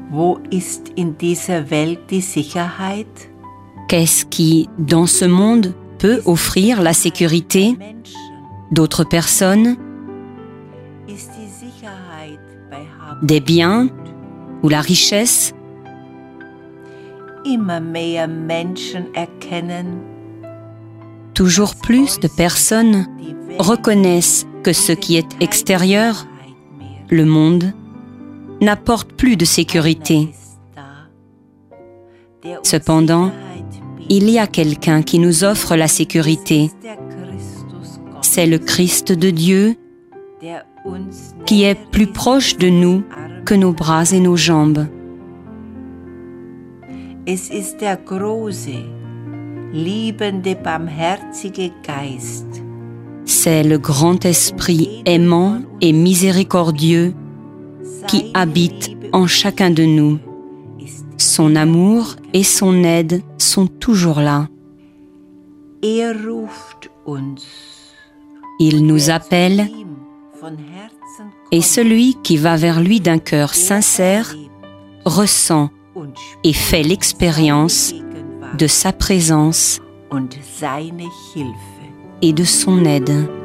Wo ist in dieser Welt die Sicherheit? Qu'est-ce qui, dans ce monde, peut offrir la sécurité? D'autres personnes? Ist die Sicherheit bei Hab Des biens? Ou la richesse? Immer mehr Menschen erkennen, Toujours plus de personnes reconnaissent que ce qui est extérieur, le monde, n'apporte plus de sécurité. Cependant, il y a quelqu'un qui nous offre la sécurité. C'est le Christ de Dieu qui est plus proche de nous que nos bras et nos jambes. Es ist der große, liebende, barmherzige Geist, C'est le grand esprit aimant et miséricordieux qui habite en chacun de nous. Son amour et son aide sont toujours là. Ruft uns. Il nous appelle Von Herzen et celui qui va vers lui d'un cœur sincère ressent und et fait l'expérience de sa présence und seine Hilfe. et de son aide.